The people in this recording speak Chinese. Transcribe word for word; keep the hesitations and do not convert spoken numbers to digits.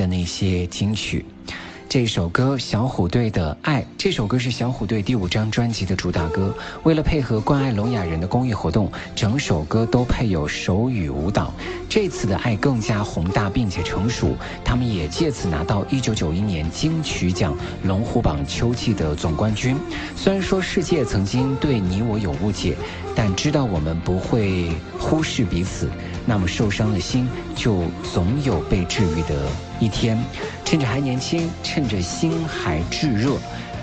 的那些金曲。这首歌小虎队的《爱》，这首歌是小虎队第五张专辑的主打歌。为了配合关爱聋哑人的公益活动，整首歌都配有手语舞蹈。这次的《爱》更加宏大并且成熟，他们也借此拿到一九九一年金曲奖龙虎榜秋季的总冠军。虽然说世界曾经对你我有误解，但知道我们不会忽视彼此，那么受伤的心就总有被治愈的一天。趁着还年轻，趁着心还炙热，